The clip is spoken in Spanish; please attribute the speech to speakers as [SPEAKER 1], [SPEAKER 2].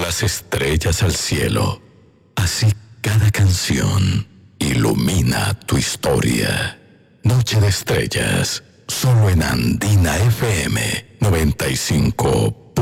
[SPEAKER 1] las estrellas al cielo. Así cada canción ilumina tu historia. Noche de Estrellas, solo en Andina FM 95.1.